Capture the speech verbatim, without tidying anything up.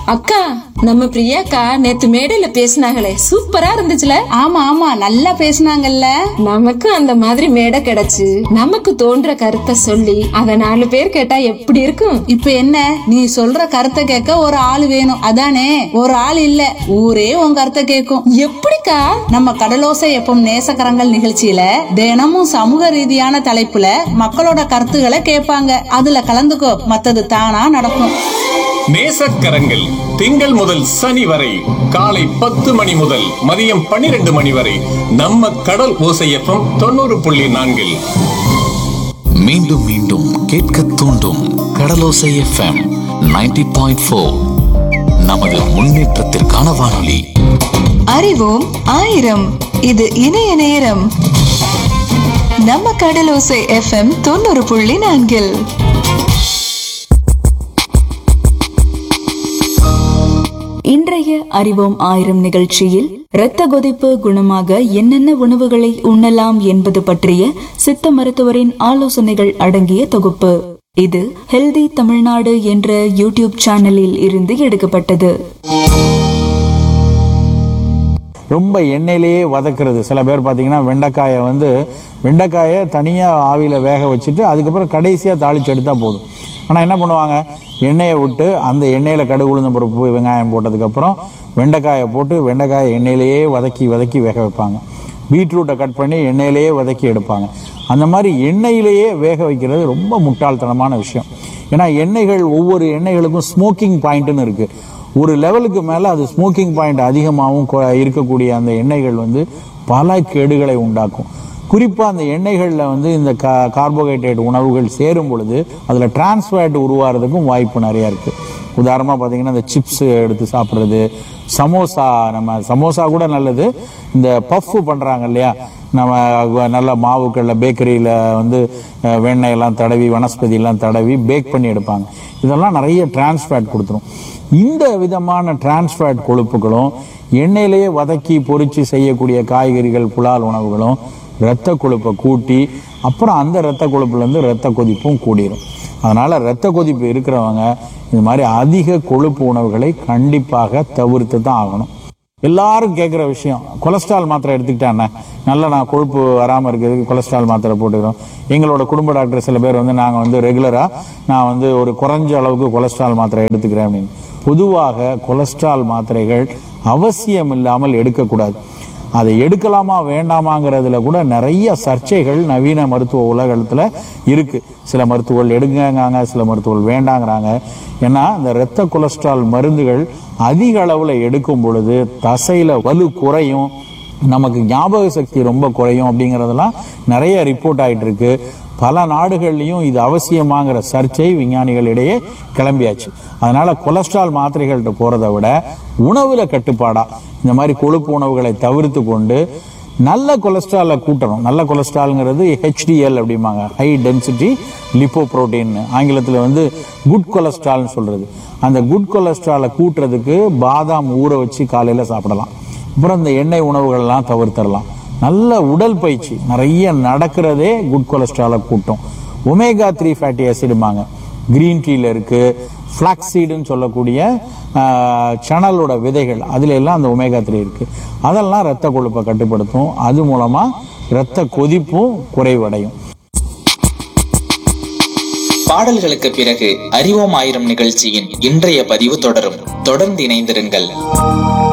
அக்கா, நம்ம பிரியாக்கா நேத்து மேடையில பேசினாங்களே, சூப்பரா இருந்துச்சுல. ஆமா ஆமா, நல்லா பேசுனாங்கல்ல. நமக்கு அந்த மாதிரி மேடை கிடைச்சு நமக்கு தோன்ற கருத்தை சொல்லி அத நாலு பேர் கேட்டா எப்படி இருக்கும்? இப்ப என்ன, நீ சொல்ற கருத்தை கேட்க ஒரு ஆள் வேணும், அதானே? ஒரு ஆள் இல்ல, ஊரே உன் கருத்தை கேட்கும். எப்படிக்கா? நம்ம கடலோசை எப்பம் நேசக்கரங்கள் நிகழ்ச்சியில தினமும் சமூக ரீதியான தலைப்புல மக்களோட கருத்துக்களை கேட்பாங்க. அதுல கலந்துக்கோ, மத்தது தானா நடக்கும். நேசக்கரங்கள் திங்கள் முதல் சனி வரை காலை பத்து மணி முதல் மதியம் பன்னிரண்டு மணி வரை நம்ம கடல் ஓசையப்பம் தொண்ணூறு புள்ளி நான்கில். மீண்டும் மீண்டும் கேட்க தூண்டும் கடலோசை எஃப்எம் நைன்டி பாயிண்ட் ஃபோர். நமது முன்னேற்றத்திற்கான வானொலி. அறிவோம் ஆயிரம், இது இணைய நேரம். நம்ம கடலோசை எஃப்எம் தொண்ணூறு புள்ளி நான்கில். இன்றைய அறிவோம் ஆயிரம் நிகழ்ச்சியில் இரத்த கொதிப்பு குணமாக என்னென்ன உணவுகளை உண்ணலாம் என்பது பற்றிய சித்த மருத்துவரின் ஆலோசனைகள் அடங்கிய தொகுப்பு. இது ஹெல்தி தமிழ்நாடு என்ற யூடியூப் சேனலில் இருந்து எடுக்கப்பட்டது. ரொம்ப எண்ணெயிலேயே வதக்குறது. சில பேர் பார்த்தீங்கன்னா வெண்டைக்காயை வந்து வெண்டைக்காயை தனியாக ஆவியில் வேக வச்சுட்டு அதுக்கப்புறம் கடைசியாக தாளிச்சு எடுத்தால் போதும். ஆனால் என்ன பண்ணுவாங்க, எண்ணெயை விட்டு அந்த எண்ணெயில் கடுகு உளுந்தம் பருப்பு வெங்காயம் போட்டதுக்கப்புறம் வெண்டைக்காயை போட்டு வெண்டைக்காயை எண்ணெயிலேயே வதக்கி வதக்கி வேக வைப்பாங்க. பீட்ரூட்டை கட் பண்ணி எண்ணெயிலேயே வதக்கி எடுப்பாங்க. அந்த மாதிரி எண்ணெயிலேயே வேக வைக்கிறது ரொம்ப முட்டாள்தனமான விஷயம். ஏன்னா எண்ணெய்கள், ஒவ்வொரு எண்ணெய்களுக்கும் ஸ்மோக்கிங் பாயிண்ட்டுன்னு இருக்குது. ஒரு லெவலுக்கு மேலே அது ஸ்மோக்கிங் பாயிண்ட் அதிகமாகவும் இருக்கக்கூடிய அந்த எண்ணெய்கள் வந்து பல கேடுகளை உண்டாக்கும். குறிப்பாக அந்த எண்ணெய்களில் வந்து இந்த கா கார்போஹைட்ரேட் உணவுகள் சேரும் பொழுது அதில் டிரான்ஸ்ஃபேட் உருவாகிறதுக்கும் வாய்ப்பு நிறையா இருக்குது. உதாரணமாக பார்த்தீங்கன்னா இந்த சிப்ஸ் எடுத்து சாப்பிட்றது, சமோசா, நம்ம சமோசா கூட நல்லது. இந்த பஃப் பண்ணுறாங்க இல்லையா, நம்ம நல்ல மாவுக்களில் பேக்கரியில் வந்து வெண்ணெயெல்லாம் தடவி வனஸ்பதியெல்லாம் தடவி பேக் பண்ணி எடுப்பாங்க. இதெல்லாம் நிறைய டிரான்ஸ்ஃபேட் கொடுத்துரும். இந்த விதமான டிரான்ஸ்ஃபேட் கொழுப்புகளும் எண்ணெயிலேயே வதக்கி பொரிச்சு செய்யக்கூடிய காய்கறிகள், புலால் உணவுகளும் இரத்த கொழுப்பை கூட்டி அப்புறம் அந்த இரத்த கொழுப்புலேருந்து இரத்த கொதிப்பும் கூடிரும். அதனால் இரத்த கொதிப்பு இருக்கிறவங்க இது மாதிரி அதிக கொழுப்பு உணவுகளை கண்டிப்பாக தவிர்த்து தான் ஆகணும். எல்லாரும் கேட்குற விஷயம், கொலஸ்ட்ரால் மாத்திரை எடுத்துக்கிட்டானே நல்லா நான் கொழுப்பு வராமல் இருக்கிறதுக்கு கொலஸ்ட்ரால் மாத்திரை போட்டுக்கிறோம். எங்களோட குடும்ப டாக்டர் சில பேர் வந்து நாங்கள் வந்து ரெகுலராக நான் வந்து ஒரு குறைஞ்ச அளவுக்கு கொலஸ்ட்ரால் மாத்திரை எடுத்துக்கிறேன் அப்படின்னு. பொதுவாக கொலஸ்ட்ரால் மாத்திரைகள் அவசியம் இல்லாமல் எடுக்கக்கூடாது. அதை எடுக்கலாமா வேண்டாமாங்கிறதுல கூட நிறைய சர்ச்சைகள் நவீன மருத்துவ உலகத்தில் இருக்குது. சில மருத்துவர்கள் எடுங்காங்க, சில மருத்துவர்கள் வேண்டாங்கிறாங்க. ஏன்னா இந்த இரத்த கொலஸ்ட்ரால் மருந்துகள் அதிக அளவில் எடுக்கும் பொழுது தசையில் வலு குறையும், நமக்கு ஞாபக சக்தி ரொம்ப குறையும் அப்படிங்கிறதெல்லாம் நிறைய ரிப்போர்ட் ஆகிட்டு இருக்கு. பல நாடுகள்லையும் இது அவசியமாகிற சர்ச்சை விஞ்ஞானிகளிடையே கிளம்பியாச்சு. அதனால கொலஸ்ட்ரால் மாத்திரைகள்கிட்ட போறதை விட உணவுல கட்டுப்பாடா இந்த மாதிரி கொழுப்பு உணவுகளை தவிர்த்து கொண்டு நல்ல கொலஸ்ட்ராலை கூட்டணும். நல்ல கொலஸ்ட்ரால்ங்கிறது ஹெச்டிஎல் அப்படிம்பாங்க, ஹை டென்சிட்டி லிப்போ புரோட்டீன், ஆங்கிலத்தில் வந்து குட் கொலஸ்ட்ரால்னு சொல்றது. அந்த குட் கொலஸ்ட்ராலை கூட்டுறதுக்கு பாதாம் ஊற வச்சு காலையில் சாப்பிடலாம். அப்புறம் இந்த எண்ணெய் உணவுகள்லாம் தவிர்த்தரலாம். நல்ல உடல் பயிற்சி, நிறைய நடக்கிறதே குட் கொலஸ்ட்ராலை கூட்டும். ஒமேகா த்ரீ ஃபேட்டி ஆசிடுமாங்க, கிரீன் டீல இருக்கு. ஃபிளாக்ஸீடுன்னு சொல்லக்கூடிய சணலோட விதைகள், அதுல எல்லாம் அந்த ஒமேகா த்ரீ இருக்கு. அதெல்லாம் இரத்த கொழுப்பை கட்டுப்படுத்தும். அது மூலமா இரத்த கொதிப்பும் குறைவடையும். பாடல்களுக்கு பிறகு அறிவோம் ஆயிரம் நிகழ்ச்சியின் இன்றைய பதிவு தொடரும். தொடர்ந்து இணைந்திருங்கள்.